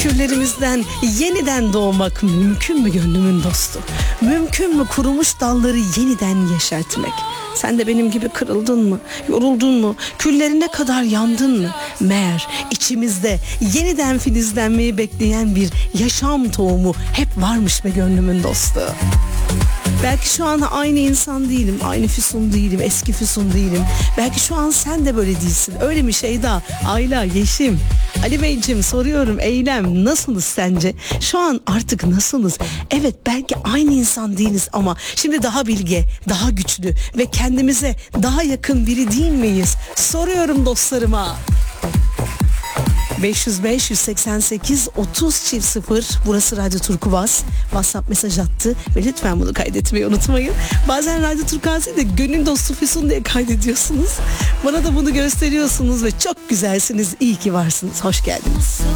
küllerimizden yeniden doğmak mümkün mü gönlümün dostu? Mümkün mü kurumuş dalları yeniden yeşertmek? Sen de benim gibi kırıldın mı? Yoruldun mu? Küllerine kadar yandın mı? Meğer içimizde yeniden filizlenmeyi bekleyen bir yaşam tohumu hep varmış be gönlümün dostu. Belki şu an aynı insan değilim, aynı Füsun değilim, eski Füsun değilim. Belki şu an sen de böyle değilsin. Öyle mi Şeyda, Ayla, Yeşim? Ali Beyciğim soruyorum, Eylem, nasılız sence? Şu an artık nasılız? Evet, belki aynı insan değiliz ama şimdi daha bilge, daha güçlü ve kendimize daha yakın biri değil miyiz? Soruyorum dostlarıma. 505 188 30 0. Burası Radyo Turkuaz. WhatsApp mesaj attı ve lütfen bunu kaydetmeyi unutmayın. Bazen Radyo Turkuaz'ı da gönül dostu Füsun diye kaydediyorsunuz. Bana da bunu gösteriyorsunuz ve çok güzelsiniz. İyi ki varsınız. Hoş geldiniz.